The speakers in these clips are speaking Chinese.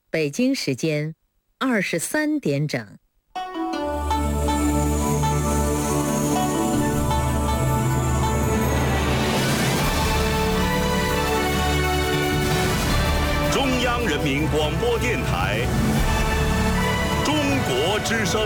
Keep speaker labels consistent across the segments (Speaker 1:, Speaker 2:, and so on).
Speaker 1: 北京时间23点整。
Speaker 2: 中央人民广播电台中国之声。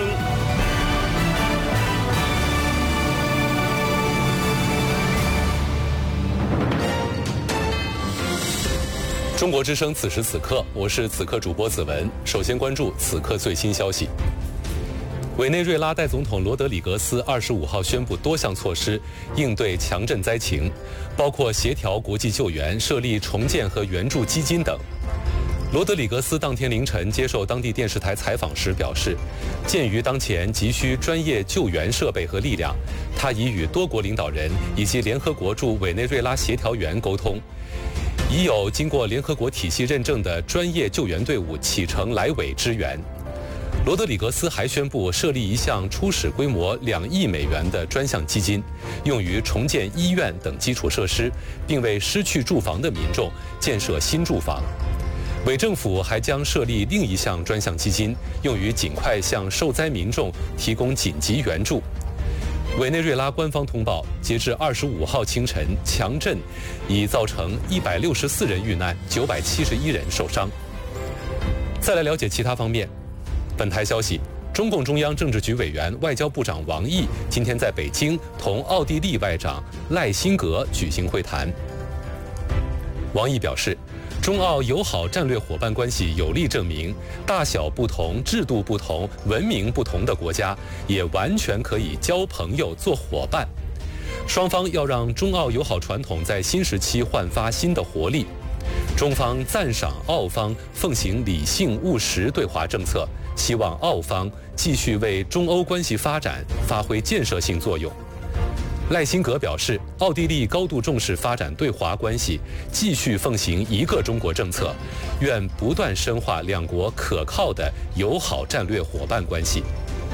Speaker 3: 中国之声此时此刻，我是此刻主播子文。首先关注此刻最新消息。委内瑞拉代总统罗德里格斯25号宣布多项措施应对强震灾情，包括协调国际救援、设立重建和援助基金等。罗德里格斯当天凌晨接受当地电视台采访时表示，鉴于当前急需专业救援设备和力量，他已与多国领导人以及联合国驻委内瑞拉协调员沟通。已有经过联合国体系认证的专业救援队伍启程来委支援。罗德里格斯还宣布设立一项初始规模2亿美元的专项基金，用于重建医院等基础设施，并为失去住房的民众建设新住房。委政府还将设立另一项专项基金，用于尽快向受灾民众提供紧急援助。委内瑞拉官方通报，截至25号清晨，强震已造成164人遇难，971人受伤。再来了解其他方面。本台消息，中共中央政治局委员、外交部长王毅今天在北京同奥地利外长赖辛格举行会谈。王毅表示，中澳友好战略伙伴关系有力证明，大小不同、制度不同、文明不同的国家也完全可以交朋友、做伙伴。双方要让中澳友好传统在新时期焕发新的活力。中方赞赏澳方奉行理性务实对华政策，希望澳方继续为中欧关系发展发挥建设性作用。赖辛格表示，奥地利高度重视发展对华关系，继续奉行一个中国政策，愿不断深化两国可靠的友好战略伙伴关系。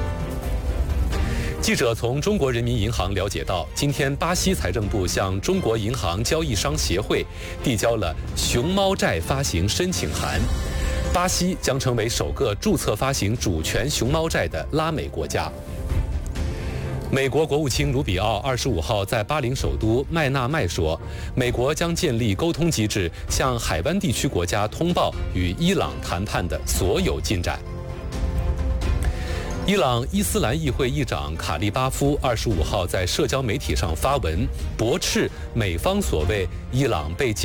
Speaker 3: 记者从中国人民银行了解到，今天巴西财政部向中国银行交易商协会递交了熊猫债发行申请函，巴西将成为首个注册发行主权熊猫债的拉美国家。美国国务卿卢比奥25号在巴林首都麦纳麦说，美国将建立沟通机制，向海湾地区国家通报与伊朗谈判的所有进展。伊朗伊斯兰议会议长卡利巴夫25号在社交媒体上发文，驳斥美方所谓伊朗被